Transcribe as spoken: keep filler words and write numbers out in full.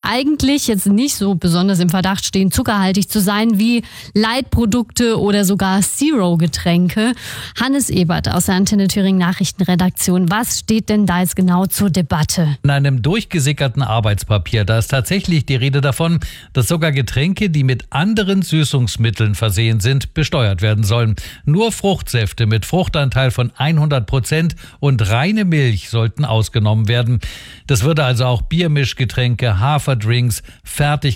eigentlich jetzt nicht so besonders im Verdacht stehen, zuckerhaltig zu sein wie Light-Produkte oder sogar Zero-Getränke. Hannes Ebert aus der Antenne Thüringen Nachrichtenredaktion. Was steht denn da jetzt genau zur Debatte? In einem durchgesickerten Arbeitspapier, da ist tatsächlich die Rede davon, dass sogar Getränke, die mit anderen Süßungsmitteln versehen sind, besteuert werden sollen. Nur Fruchtsäfte mit Fruchtanteil von hundert Prozent und reine Milch sollten ausgenommen werden. Das würde also auch Biermischgetränke, Haferdrinks, fertig